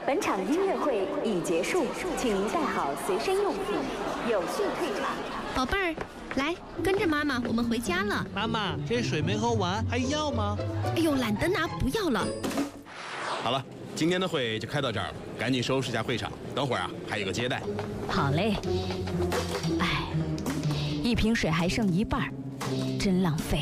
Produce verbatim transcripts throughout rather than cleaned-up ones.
本场音乐会已结束，请您带好随身用品，有序退场。 宝贝儿，来跟着妈妈，我们回家了。 妈妈，这水没喝完，还要吗？ 哎呦，懒得拿，不要了。 好了，今天的会就开到这儿了，赶紧收拾一下会场，等会儿啊还有个接待。 好嘞。哎，一瓶水还剩一半，真浪费。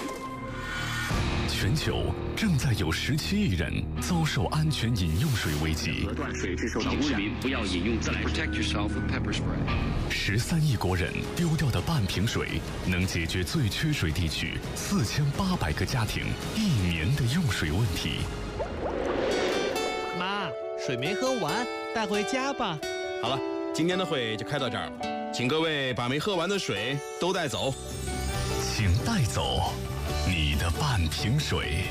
全球正在有十七亿人遭受安全饮用水危机。 隔断水质受到污染，不要饮用自来水。Protect yourself with pepper spray。 十三亿国人丢掉的半瓶水，能解决最缺水地区四千八百个家庭一年的用水问题。 妈，水没喝完，带回家吧。 好了，今天的会就开到这儿了，请各位把没喝完的水都带走。 请带走你的半瓶水。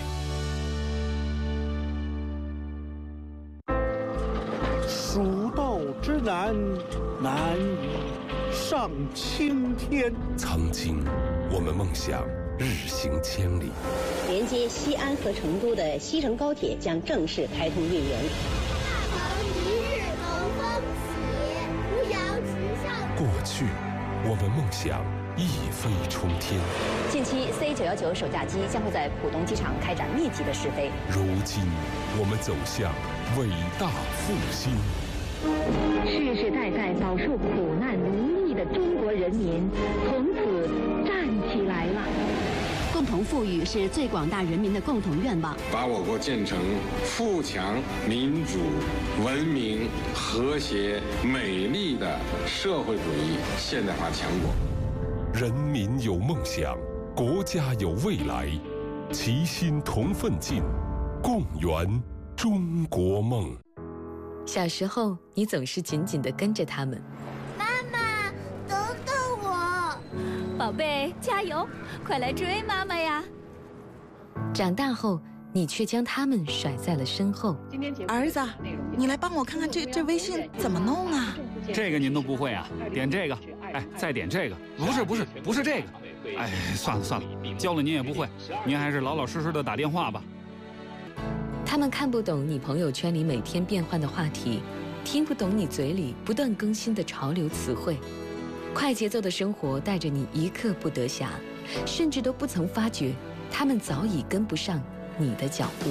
蜀道之难，难于上青天。 曾经，我们梦想日行千里。 连接西安和成都的西成高铁将正式开通运营。 大唐一日同风起，扶摇直上。 过去，我们梦想一飞冲天。 近期 C 九一九首架机将会在浦东机场开展密集的试飞。 如今，我们走向伟大复兴。 世世代代饱受苦难奴役的中国人民，从此站起来了。 共同富裕是最广大人民的共同愿望。 把我国建成富强、民主、文明、和谐、美丽的社会主义现代化强国。 人民有梦想，国家有未来，齐心同奋进，共圆中国梦。 小时候，你总是紧紧地跟着他们。 妈妈，等等我！ 宝贝，加油，快来追妈妈呀！ 长大后，你却将他们甩在了身后。 儿子，你来帮我看看这这微信怎么弄啊？ 这个您都不会啊？点这个，哎，再点这个，不是不是不是这个，哎，算了算了，教了您也不会，您还是老老实实的打电话吧。 他们看不懂你朋友圈里每天变换的话题，听不懂你嘴里不断更新的潮流词汇。快节奏的生活带着你一刻不得暇，甚至都不曾发觉，他们早已跟不上你的脚步。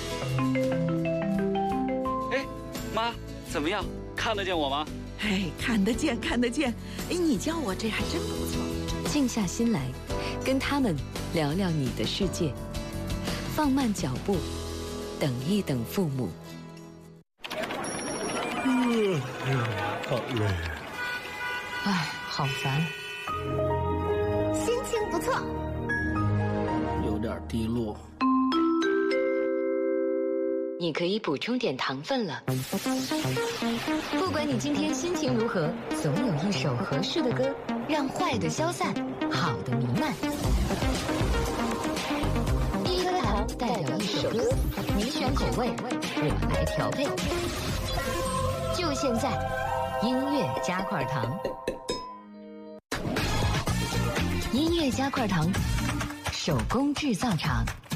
哎，妈，怎么样？看得见我吗？ 哎，看得见，看得见。哎，你叫我这还真不错。 静下心来，跟他们聊聊你的世界，放慢脚步，等一等父母。 嗯，好累。 唉，好烦。 心情不错。 有点低落。 你可以补充点糖分了。不管你今天心情如何，总有一首合适的歌，让坏的消散，好的弥漫。一颗糖代表一首歌，你选口味，我来调配。就现在，音乐加块糖。音乐加块糖，手工制造厂。